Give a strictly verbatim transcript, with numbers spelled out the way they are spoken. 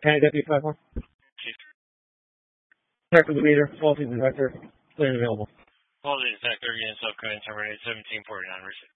County Deputy five one. Chief. Check with the meter. Faulty detector. Clear and available. Faulty detector again, subcode terminated seventeen forty-nine. Receive.